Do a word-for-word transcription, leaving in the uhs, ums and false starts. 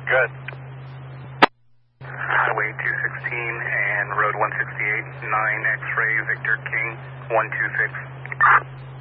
Good. Highway two sixteen and Road one sixty-eight, nine X-ray Victor King, one two six.